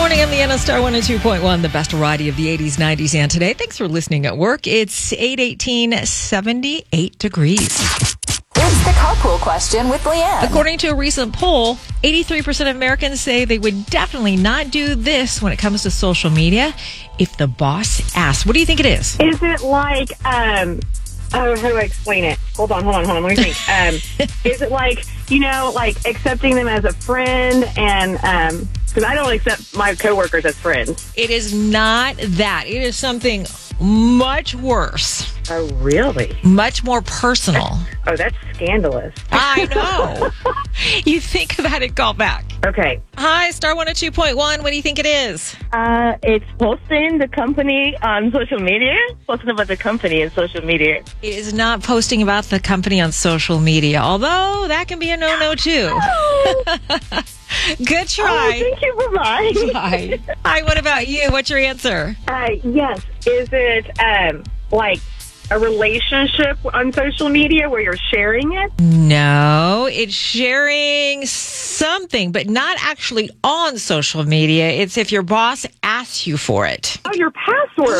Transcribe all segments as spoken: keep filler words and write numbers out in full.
morning on Leanna Star one oh two point one, the best variety of the eighties, nineties, and today. Thanks for listening at work. It's eight eighteen, seventy-eight degrees. It's the carpool question with Leanne. According to a recent poll, eighty-three percent of Americans say they would definitely not do this when it comes to social media if the boss asks. What do you think it is? Is it like, um, oh, how do I explain it? Hold on, hold on, hold on. Let me think. Um, is it like, you know, like accepting them as a friend and, um, because I don't accept my coworkers as friends. It is not that. It is something much worse. Oh, really? Much more personal. Oh, that's scandalous. I know. You think about it, call back. Okay. Hi, Star one oh two point one. What do you think it is? Uh, it's posting the company on social media. Posting about the company in social media. It is not posting about the company on social media, although that can be a no-no, too. Oh. Good try. Oh, thank you. Bye-bye. Hi. Hi, what about you? What's your answer? Uh, yes. Is it, um, like a relationship on social media where you're sharing it? No, it's sharing something, but not actually on social media. It's if your boss asks you for it. Oh, your password.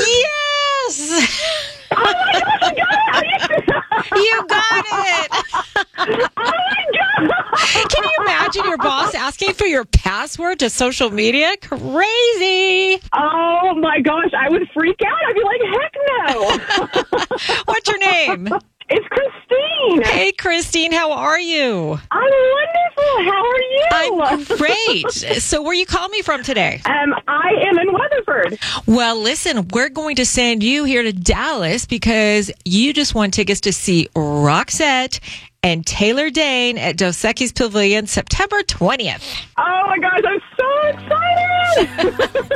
Yes! Oh, my gosh, I got it. You got it! Oh, my God. Can you imagine your boss asking for your password to social media? Crazy! Oh, my gosh. I would freak out. I'd be like, heck no. What's your name? It's Christine. Hey, Christine, how are you? I'm wonderful. How are you? I'm great. So where you call me from today? Um, I am in Weatherford. Well, listen, we're going to send you here to Dallas because you just won tickets to see Roxette and Taylor Dane at Dos Equis Pavilion September twentieth. Oh, my gosh. I'm so excited.